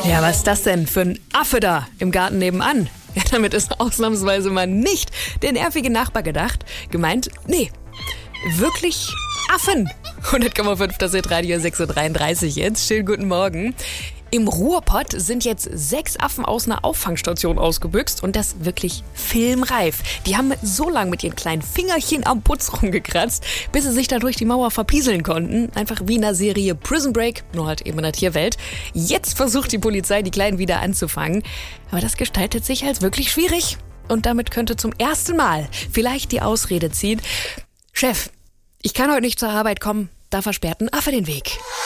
Ja, was ist das denn für ein Affe da im Garten nebenan? Ja, damit ist ausnahmsweise mal nicht der nervige Nachbar gedacht. Gemeint, nee, wirklich Affen. 100,5, das ist Radio 6.33 Uhr jetzt. Schönen guten Morgen. Im Ruhrpott sind jetzt 6 Affen aus einer Auffangstation ausgebüxt und das wirklich filmreif. Die haben so lange mit ihren kleinen Fingerchen am Putz rumgekratzt, bis sie sich da durch die Mauer verpieseln konnten. Einfach wie in der Serie Prison Break, nur halt eben in der Tierwelt. Jetzt versucht die Polizei, die Kleinen wieder anzufangen. Aber das gestaltet sich als wirklich schwierig. Und damit könnte zum ersten Mal vielleicht die Ausrede ziehen: Chef, ich kann heute nicht zur Arbeit kommen, da versperrt ein Affe den Weg.